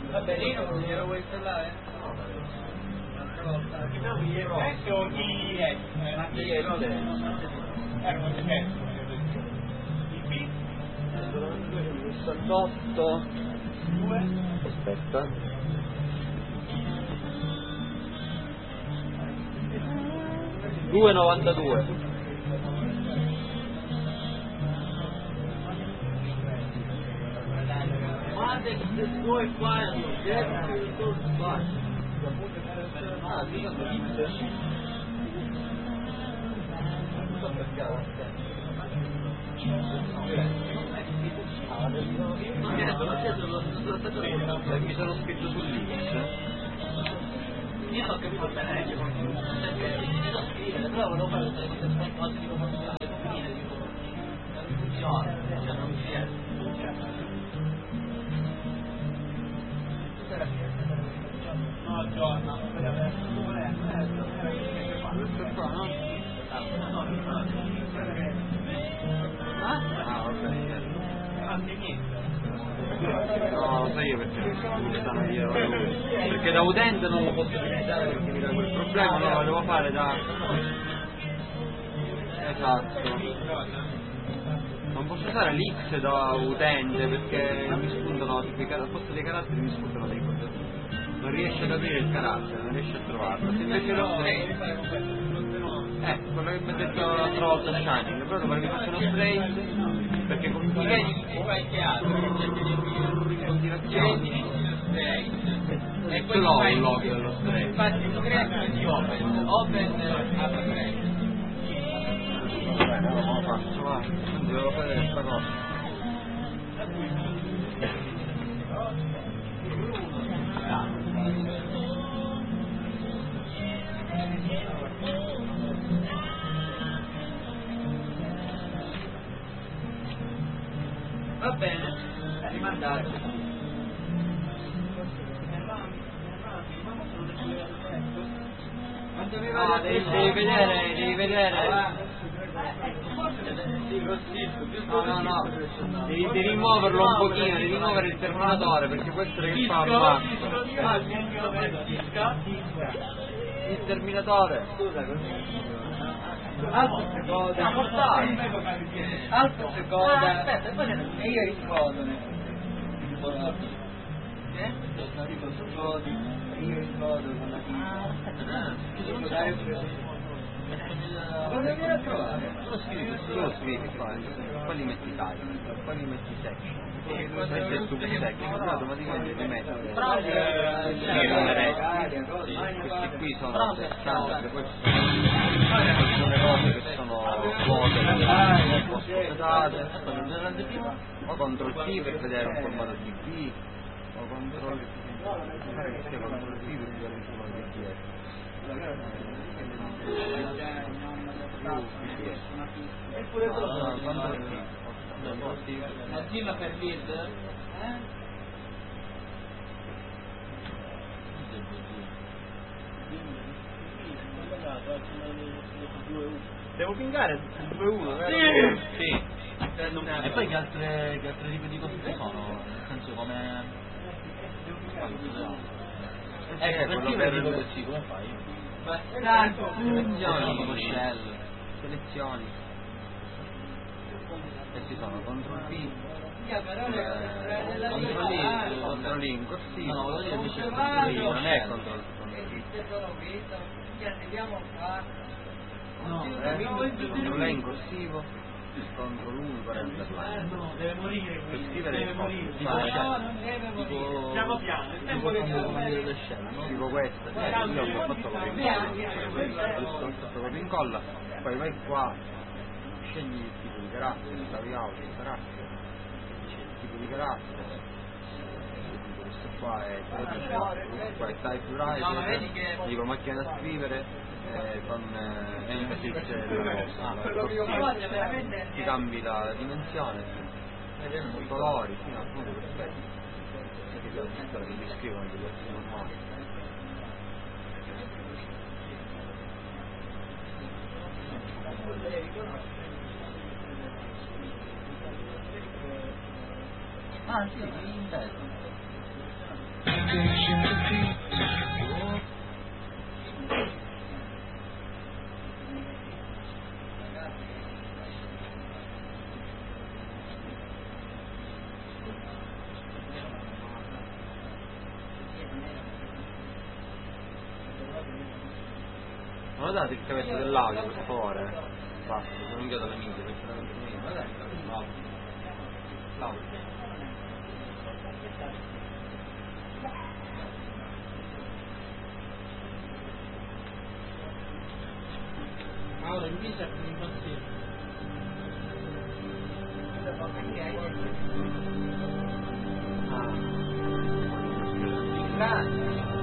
Va bene, non glielo vuoi installare? Adesso chi è? Ma chi è? Non c'è messo. Il B? 68. 2? Aspetta. 2,92. Vuoi fare mi sono scritto sull'X. Io non ho capito bene che però volevo fare queste cose tipo femminile, tipo non funziona, cioè non si è. No, Giorno. Questo qua, no? Ah, vabbè, no, lo so io perché mi stanno dietro. Perché da utente non lo posso utilizzare perché mi dà quel problema, no, lo devo fare da... Esatto. Non posso usare l'X da utente perché mi spuntano, al posto dei caratteri mi spuntano dei cose. Non riesce ad aprire il carattere, non riesce a trovarlo. Se invece lo straight, quello che mi ha detto l'altra volta Shining, però dopo che mi faccio lo straight, perché continua in continuazione. E quello ho un log dello straight. Infatti tu crei di open apre. Bene, lo faccio, va. Devo fare questa cosa. Va bene, rimandato. No, devi vedere. No. Devi rimuoverlo un pochino, devi rimuovere il terminatore perché questo che fa qua. Il terminatore. Scusa, altra seconda. Altra seconda. Aspetta, poi io rispondo. Io rispondo con la Cosa viene a trovare? Lo scrivi qua, poi li metti type, poi li metti section, questo è il subsection, però automaticamente li metti i numeretti, questi qui sono 60, poi alcune cose che sono vuote, postate, o CTRL P per vedere un formato DB, o CTRL P per vedere un formato DB. Mozilla per lead? Devo pingare il 2-1, vero? Sì. E poi che altre tipi di cose ci sono? Nel senso come... quello per dico così, come fai? Selezioni. Questi sono CTRL P, CTRL in corsivo. No, volevo dire invece non è CTRL CTRL in corsivo, CTRL 1 per entrare. Deve morire Per scrivere il codice. Piano piano, il tempo che Tipo questa, io ho fatto copia e incolla, poi vai qua, scegli il tipo di carattere, stavi auto, il carattere, dici il tipo di carattere, questo qua è questo qua è type writer, dico macchina da scrivere con emphasis della cosa, ti cambi la dimensione, i colori, fino a tutto perfetto, che ti scrivono di diversi normali. Ah sì, in testa. Ma date il cavetto dell'audio per favore. Basta, sono inviato alle minchie perché non ma dai, l'audio. Mauro in vita per impazzire. Ah.